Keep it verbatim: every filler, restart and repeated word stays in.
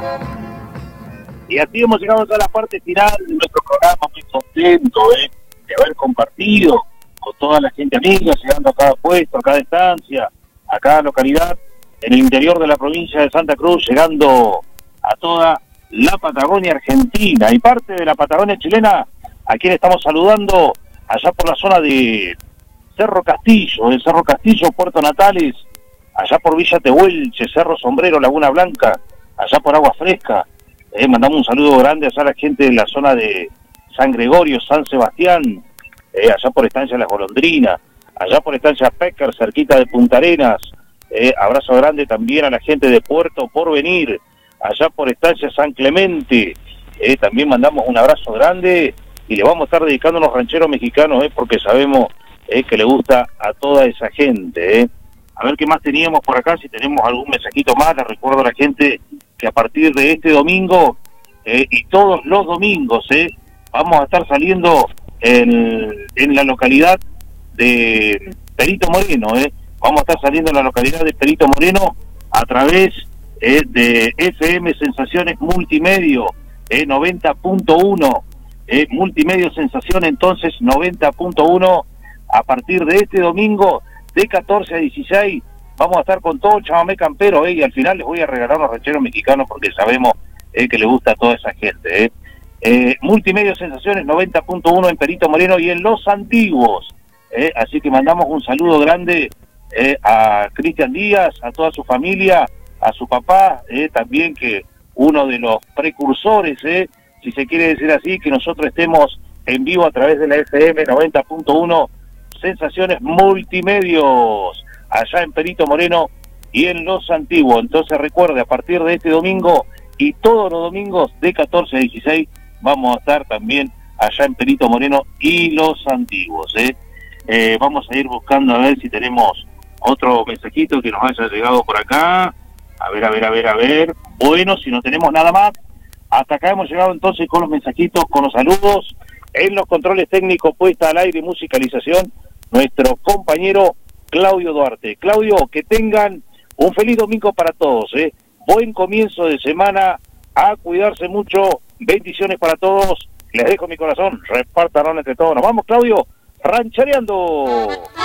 Y así hemos llegado a la parte final de nuestro programa, muy contento ¿eh? de haber compartido con toda la gente amiga, llegando a cada puesto, a cada estancia, a cada localidad, en el interior de la provincia de Santa Cruz, llegando a toda la Patagonia Argentina y parte de la Patagonia chilena, a quien estamos saludando allá por la zona de Cerro Castillo, de Cerro Castillo, Puerto Natales, allá por Villa Tehuelche, Cerro Sombrero, Laguna Blanca, allá por Agua Fresca. Eh, mandamos un saludo grande allá a la gente de la zona de San Gregorio, San Sebastián, eh, allá por Estancia Las Golondrinas, allá por Estancia Pécar, cerquita de Punta Arenas. Eh, abrazo grande también a la gente de Puerto Porvenir, allá por Estancia San Clemente. Eh, también mandamos un abrazo grande y le vamos a estar dedicando a los rancheros mexicanos, eh, porque sabemos eh, que le gusta a toda esa gente. Eh. A ver qué más teníamos por acá, si tenemos algún mensajito más. Les recuerdo a la gente que a partir de este domingo eh, y todos los domingos eh, vamos a estar saliendo en, en la localidad de Perito Moreno. Eh. Vamos a estar saliendo en la localidad de Perito Moreno a través eh, de F M Sensaciones Multimedio eh, noventa punto uno. Eh, Multimedio Sensación, entonces noventa punto uno. A partir de este domingo de catorce a dieciséis vamos a estar con todo el chamamé campero, eh, y al final les voy a regalar unos rancheros mexicanos porque sabemos eh, que le gusta a toda esa gente. Eh. Eh, Multimedia Sensaciones noventa punto uno en Perito Moreno y en Los Antiguos. Eh, así que mandamos un saludo grande eh, a Cristian Díaz, a toda su familia, a su papá, eh, también que uno de los precursores, eh, si se quiere decir así, que nosotros estemos en vivo a través de la F M noventa punto uno Sensaciones Multimedios, allá en Perito Moreno y en Los Antiguos. Entonces recuerde, a partir de este domingo y todos los domingos de catorce a dieciséis vamos a estar también allá en Perito Moreno y Los Antiguos. ¿eh? Eh, vamos a ir buscando a ver si tenemos otro mensajito que nos haya llegado por acá. A ver, a ver, a ver, a ver. Bueno, si no tenemos nada más, hasta acá hemos llegado entonces con los mensajitos, con los saludos. En los controles técnicos, puesta al aire y musicalización, nuestro compañero Claudio Duarte. Claudio, que tengan un feliz domingo para todos, ¿eh? Buen comienzo de semana, a cuidarse mucho, bendiciones para todos, les dejo mi corazón, repártanlo entre todos. Nos vamos, Claudio, ranchareando.